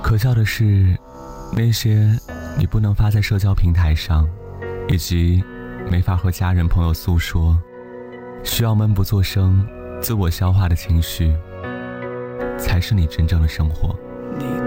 可笑的是，那些你不能发在社交平台上，以及没法和家人朋友诉说，需要闷不作声自我消化的情绪，才是你真正的生活。 你